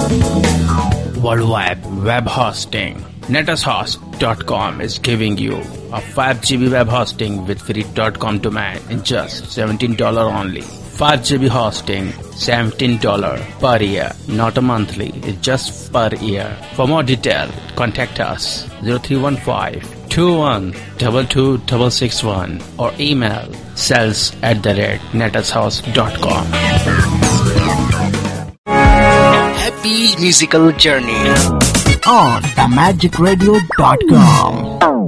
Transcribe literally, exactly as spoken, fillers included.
Worldwide web hosting. netushost dot com is giving you a five G B web hosting with free .com domain in just seventeen dollars only. five G B hosting, seventeen dollars per year, not a monthly, it's just per year. For more detail, contact us zero three one five, two one two two six six one or email sales at the rate netushost dot com. Happy musical journey on the magic radio dot com.